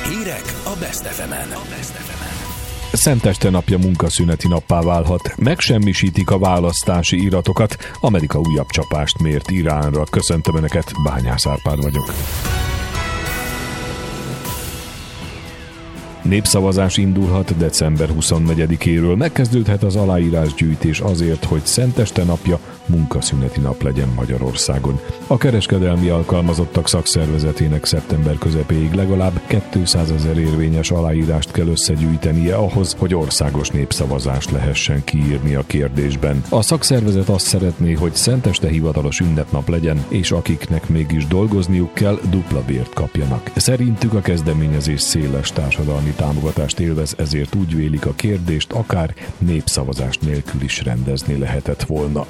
Hírek a Best FM-en. Szenteste napja munkaszüneti nappá válhat. Megsemmisítik a választási iratokat. Amerika újabb csapást mért Iránra. Köszöntöm Önöket, Bányász Árpád vagyok. Népszavazás indulhat december 24-éről. Megkezdődhet az aláírásgyűjtés azért, hogy Szenteste napja munkaszüneti nap legyen Magyarországon. A kereskedelmi alkalmazottak szakszervezetének szeptember közepéig legalább 200 000 érvényes aláírást kell összegyűjtenie ahhoz, hogy országos népszavazást lehessen kiírni a kérdésben. A szakszervezet azt szeretné, hogy Szenteste hivatalos ünnepnap legyen, és akiknek mégis dolgozniuk kell, dupla bért kapjanak. Szerintük a kezdeményezés széles társadalmi támogatást élvez, ezért úgy vélik, a kérdést akár népszavazást nélkül is rendezni lehetett volna.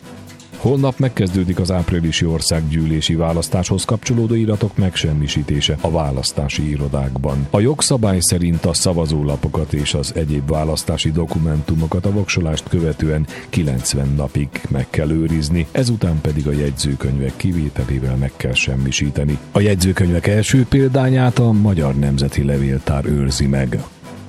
Holnap megkezdődik az áprilisi országgyűlési választáshoz kapcsolódó iratok megsemmisítése a választási irodákban. A jogszabály szerint a szavazólapokat és az egyéb választási dokumentumokat a voksolást követően 90 napig meg kell őrizni, ezután pedig a jegyzőkönyvek kivételével meg kell semmisíteni. A jegyzőkönyvek első példányát a Magyar Nemzeti Levéltár őrzi meg.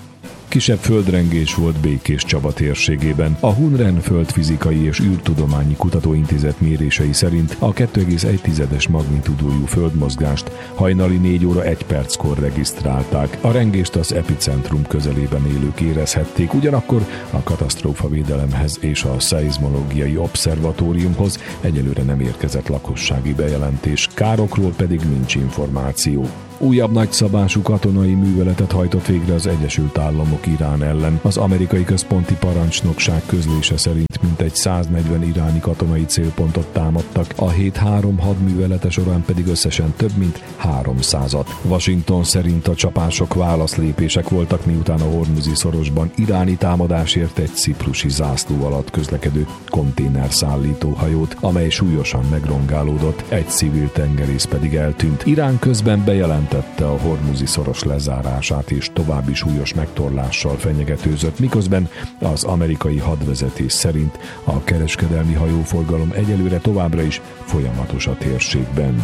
Kisebb földrengés volt Békés Csaba térségében. A Hunren Földfizikai és űrtudományi kutatóintézet mérései szerint a 2,1-es magnitúdójú földmozgást hajnali 4 óra 1 perckor regisztrálták. A rengést az epicentrum közelében élők érezhették, ugyanakkor a katasztrófavédelemhez és a szeizmológiai obszervatóriumhoz egyelőre nem érkezett lakossági bejelentés, károkról pedig nincs információ. Újabb nagyszabású katonai műveletet hajtott végre az Egyesült Államok Irán ellen. Az amerikai központi parancsnokság közlése szerint mintegy 140 iráni katonai célpontot támadtak, a hét 3 hadművelete során pedig összesen több mint 300-at. Washington szerint a csapások válaszlépések voltak, miután a Hormuzi szorosban iráni támadásért egy ciprusi zászló alatt közlekedő konténerszállító hajót, amely súlyosan megrongálódott, egy civil tengerész pedig eltűnt. Irán közben bejelentette a Hormuzi szoros lezárását és további súlyos megtorlással fenyegetőzött, miközben az amerikai hadvezetés szerint a kereskedelmi hajóforgalom egyelőre továbbra is folyamatos a térségben.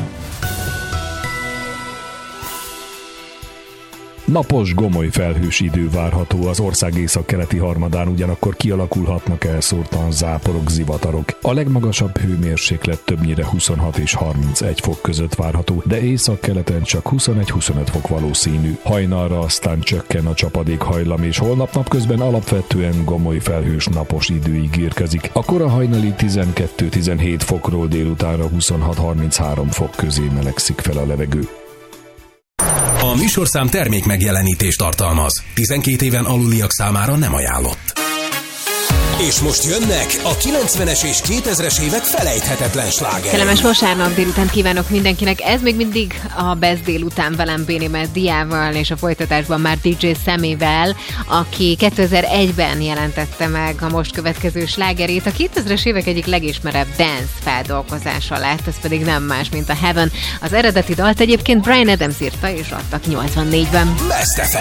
Napos, gomoly felhős idő várható, az ország északkeleti harmadán ugyanakkor kialakulhatnak elszórtan záporok, zivatarok. A legmagasabb hőmérséklet többnyire 26 és 31 fok között várható, de északkeleten csak 21-25 fok valószínű. Hajnalra aztán csökken a csapadékhajlam, és holnap napközben alapvetően gomoly felhős napos idő ígérkezik. A kora hajnali 12-17 fokról délutánra 26-33 fok közé melegszik fel a levegő. A műsorszám termék megjelenítést tartalmaz. 12 éven aluliak számára nem ajánlott. És most jönnek a 90-es és 2000-es évek felejthetetlen slágerei. Kellemes vasárnap délután kívánok mindenkinek. Ez még mindig a Best délután velem Bénémet Diával, és a folytatásban már DJ Sammyvel, aki 2001-ben jelentette meg a most következő slágerét. A 2000-es évek egyik legismerebb dance feldolgozása lett, ez pedig nem más, mint a Heaven. Az eredeti dalt egyébként Bryan Adams írta és adtak 84-ben. Best FM.